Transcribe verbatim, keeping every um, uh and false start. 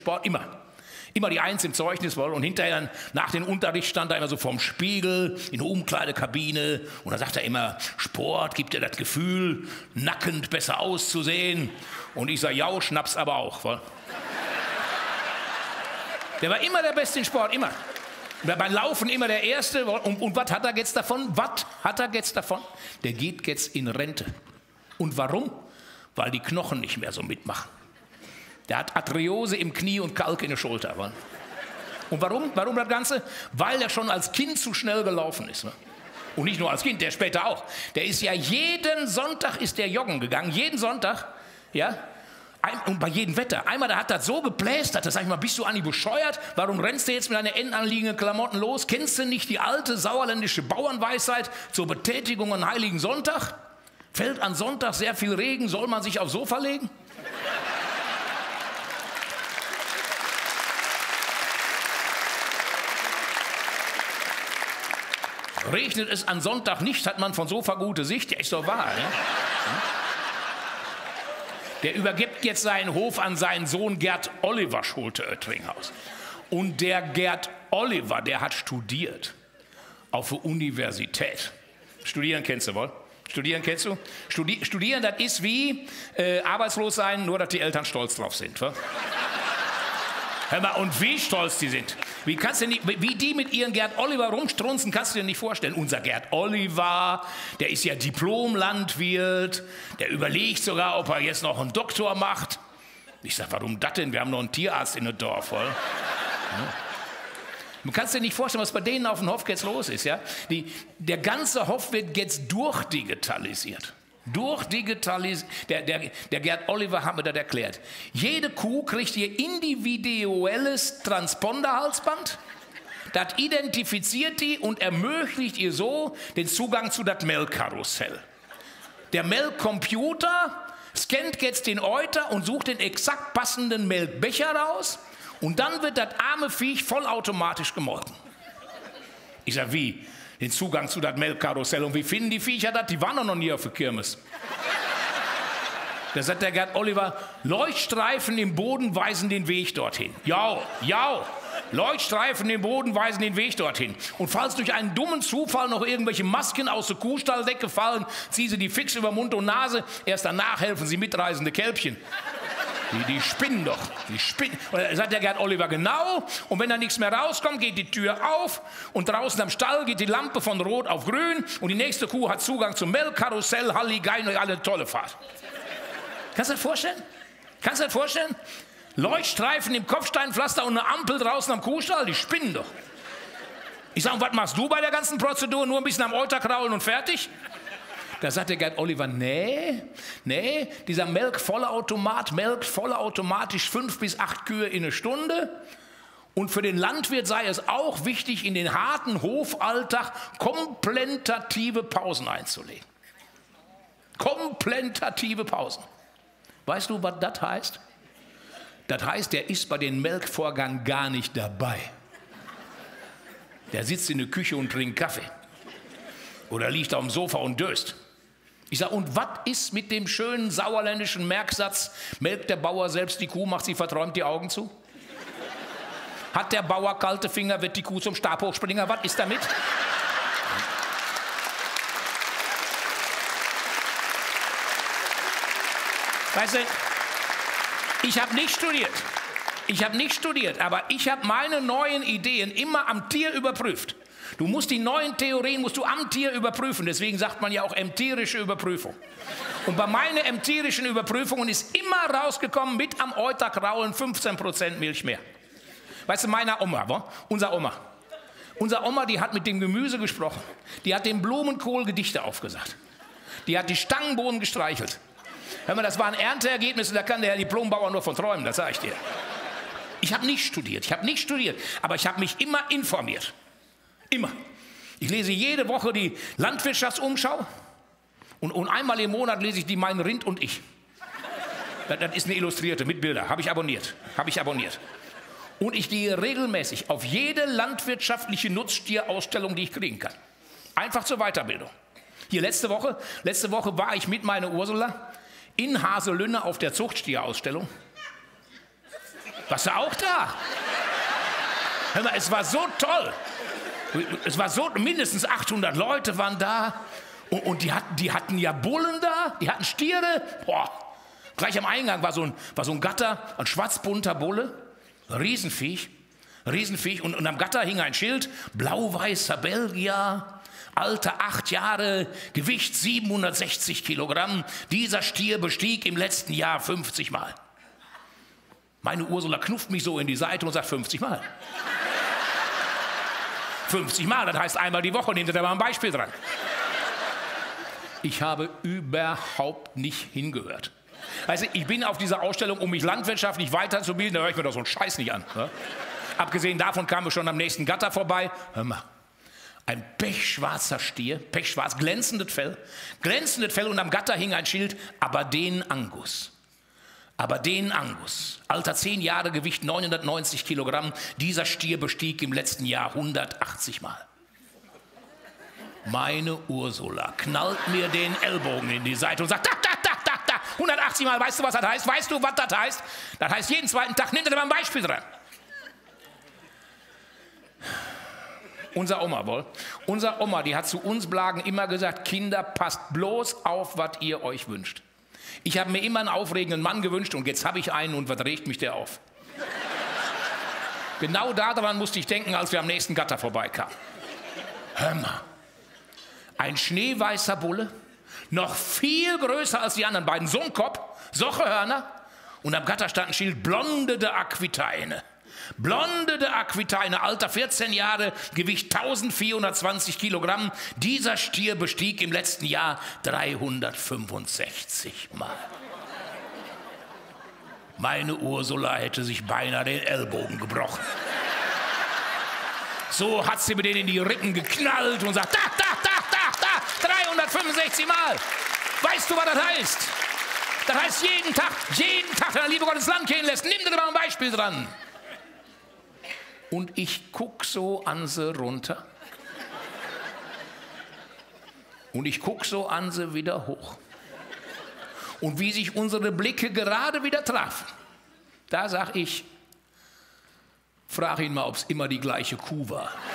Sport immer. Immer die Eins im Zeugnis wollen und hinterher nach dem Unterricht stand er immer so vorm Spiegel in der Umkleidekabine und da sagt er immer, Sport gibt dir das Gefühl, nackend besser auszusehen. Und ich sage, ja, Schnaps aber auch. Wohl. Der war immer der Beste im Sport, immer. Beim Laufen immer der Erste. Und, und was hat er jetzt davon? Was hat er jetzt davon? Der geht jetzt in Rente. Und warum? Weil die Knochen nicht mehr so mitmachen. Der hat Arthriose im Knie und Kalk in der Schulter. Wa? Und warum? Warum das Ganze? Weil er schon als Kind zu schnell gelaufen ist. Ne? Und nicht nur als Kind, der später auch. Der ist ja jeden Sonntag ist der joggen gegangen. Jeden Sonntag. Ja? Und bei jedem Wetter. Einmal, da hat das so geplästert, da sag ich mal, bist du Anni bescheuert? Warum rennst du jetzt mit deinen endanliegenden Klamotten los? Kennst du nicht die alte sauerländische Bauernweisheit zur Betätigung an Heiligen Sonntag? Fällt an Sonntag sehr viel Regen, soll man sich aufs Sofa legen? Regnet es an Sonntag nicht, hat man von Sofa gute Sicht. Ja, ist doch wahr. Ne? Der übergibt jetzt seinen Hof an seinen Sohn Gerd Oliver Schulte-Oettinghaus. Und der Gerd Oliver, der hat studiert. Auf der Universität. Studieren kennst du wohl? Studieren kennst du? Studi Studieren, das ist wie äh, arbeitslos sein, nur dass die Eltern stolz drauf sind. Wa? Hör mal, und wie stolz die sind. Wie, kannst du nicht, wie die mit ihren Gerd Oliver rumstrunzen, kannst du dir nicht vorstellen. Unser Gerd Oliver, der ist ja Diplom-Landwirt, der überlegt sogar, ob er jetzt noch einen Doktor macht. Ich sag, warum das denn? Wir haben noch einen Tierarzt in dem Dorf. Oder? Ja. Du kannst dir nicht vorstellen, was bei denen auf dem Hof jetzt los ist. Ja? Die, der ganze Hof wird jetzt durchdigitalisiert. Durchdigitalisiert. Der, der, der Gerd Oliver hat mir das erklärt. Jede Kuh kriegt ihr individuelles Transponderhalsband. Das identifiziert die und ermöglicht ihr so den Zugang zu das Melkkarussell. Der Melkcomputer scannt jetzt den Euter und sucht den exakt passenden Melkbecher raus. Und dann wird das arme Viech vollautomatisch gemolken. Ich sage, wie? Den Zugang zu das Melkkarussell. Und wie finden die Viecher das? Die waren doch noch nie auf der Kirmes. Da sagt der Gerd Oliver, Leuchtstreifen im Boden weisen den Weg dorthin. Ja, ja, Leuchtstreifen im Boden weisen den Weg dorthin. Und falls durch einen dummen Zufall noch irgendwelche Masken aus der Kuhstall weggefallen, ziehen sie die fix über Mund und Nase. Erst danach helfen sie mitreisende Kälbchen. Die, die spinnen doch, die spinnen. Und da sagt der Gerd Oliver, genau. Und wenn da nichts mehr rauskommt, geht die Tür auf und draußen am Stall geht die Lampe von rot auf grün und die nächste Kuh hat Zugang zum Melkkarussell, Halligein und alle tolle Fahrt. Kannst du das vorstellen? Kannst du das vorstellen? Leuchtstreifen im Kopfsteinpflaster und eine Ampel draußen am Kuhstall, die spinnen doch. Ich sage, was machst du bei der ganzen Prozedur? Nur ein bisschen am Euter kraulen und fertig? Da sagt der Gerd Oliver, nee, nee, dieser Melkvollautomat melkt vollautomatisch fünf bis acht Kühe in eine Stunde. Und für den Landwirt sei es auch wichtig, in den harten Hofalltag komplementative Pausen einzulegen. Komplementative Pausen. Weißt du, was das heißt? Das heißt, der ist bei dem Melkvorgang gar nicht dabei. Der sitzt in der Küche und trinkt Kaffee. Oder liegt auf dem Sofa und döst. Ich sage, und was ist mit dem schönen sauerländischen Merksatz, melkt der Bauer selbst die Kuh, macht sie verträumt die Augen zu? Hat der Bauer kalte Finger, wird die Kuh zum Stabhochspringer, was ist damit? Weißt du, ich habe nicht studiert, ich habe nicht studiert, aber ich habe meine neuen Ideen immer am Tier überprüft. Du musst die neuen Theorien musst du am Tier überprüfen. Deswegen sagt man ja auch empirische Überprüfung. Und bei meinen empirischen Überprüfungen ist immer rausgekommen, mit am Euter kraulen fünfzehn Prozent Milch mehr. Weißt du, meiner Oma, wo? unser Oma. Unser Oma, die hat mit dem Gemüse gesprochen. Die hat dem Blumenkohl Gedichte aufgesagt. Die hat die Stangenbohnen gestreichelt. Hör mal, das waren Ernteergebnisse, da kann der Diplombauer nur von träumen, das sage ich dir. Ich habe nicht studiert, ich habe nicht studiert, aber ich habe mich immer informiert. Immer. Ich lese jede Woche die Landwirtschaftsumschau und, und einmal im Monat lese ich die Mein Rind und ich. Das, das ist eine Illustrierte mit Bildern. Habe ich abonniert. Habe ich abonniert. Und ich gehe regelmäßig auf jede landwirtschaftliche Nutztierausstellung, die ich kriegen kann. Einfach zur Weiterbildung. Hier letzte Woche, letzte Woche war ich mit meiner Ursula in Haselünne auf der Zuchtstierausstellung. Warst du auch da? Hör mal, es war so toll. Es war so, mindestens achthundert Leute waren da. Und, und die, hatten, die hatten ja Bullen da, die hatten Stiere. Boah. Gleich am Eingang war so ein, war so ein Gatter, ein schwarzbunter Bulle. Riesenviech. Riesenviech. Und, und am Gatter hing ein Schild. Blau-weißer Belgier. Alter, acht Jahre, Gewicht siebenhundertsechzig Kilogramm. Dieser Stier bestieg im letzten Jahr fünfzig Mal. Meine Ursula knufft mich so in die Seite und sagt fünfzig Mal. fünfzig Mal, das heißt einmal die Woche, nehmt ihr da mal ein Beispiel dran. Ich habe überhaupt nicht hingehört. Also ich bin auf dieser Ausstellung, um mich landwirtschaftlich weiterzubilden, da höre ich mir doch so einen Scheiß nicht an. Ne? Abgesehen davon kamen wir schon am nächsten Gatter vorbei. Hör mal. Ein pechschwarzer Stier, pechschwarz, glänzendes Fell, glänzendes Fell und am Gatter hing ein Schild, Aberdeen Angus. Aberdeen Angus, Alter zehn Jahre, Gewicht neunhundertneunzig Kilogramm. Dieser Stier bestieg im letzten Jahr hundertachtzig Mal. Meine Ursula knallt mir den Ellbogen in die Seite und sagt, da, da, da, da, da, hundertachtzig Mal, weißt du, was das heißt? Weißt du, was das heißt? Das heißt, jeden zweiten Tag, nimm dir mal ein Beispiel dran. Unser Oma wohl. Unser Oma, die hat zu uns Blagen immer gesagt, Kinder, passt bloß auf, was ihr euch wünscht. Ich habe mir immer einen aufregenden Mann gewünscht und jetzt habe ich einen und was regt mich der auf? Genau daran musste ich denken, als wir am nächsten Gatter vorbeikamen. Hör mal, ein schneeweißer Bulle, noch viel größer als die anderen beiden, so ein Kopf, solche Hörner und am Gatter stand ein Schild, Blonde de Aquitaine. Blonde de Aquitaine, Alter vierzehn Jahre, Gewicht eintausendvierhundertzwanzig Kilogramm. Dieser Stier bestieg im letzten Jahr dreihundertfünfundsechzig Mal. Meine Ursula hätte sich beinahe den Ellbogen gebrochen. So hat sie mir den in die Rippen geknallt und sagt, da, da, da, da, da, dreihundertfünfundsechzig Mal. Weißt du, was das heißt? Das heißt, jeden Tag, jeden Tag, wenn der liebe Gott ins Land gehen lässt, nimm dir mal ein Beispiel dran. Und ich guck so an sie runter. Und ich guck so an sie wieder hoch. Und wie sich unsere Blicke gerade wieder trafen, da sag ich, frag ihn mal, ob es immer die gleiche Kuh war.